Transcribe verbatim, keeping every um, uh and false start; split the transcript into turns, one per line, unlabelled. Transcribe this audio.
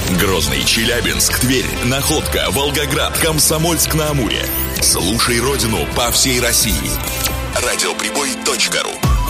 Грозный, Челябинск, Тверь, Находка, Волгоград, Комсомольск-на-Амуре. Слушай родину по всей России. радиоприбой точка ру.